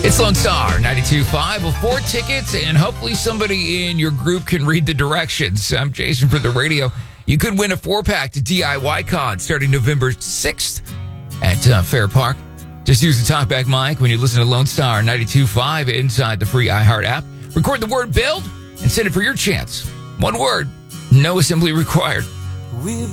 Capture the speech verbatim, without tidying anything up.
It's Lone Star ninety-two point five with four tickets, and hopefully somebody in your group can read the directions. I'm Jason for the radio. You could win a four-pack to D I Y Con starting November sixth at uh, Fair Park. Just use the talkback mic when you listen to Lone Star ninety-two point five inside the free iHeart app. Record the word build and send it for your chance. One word, no assembly required.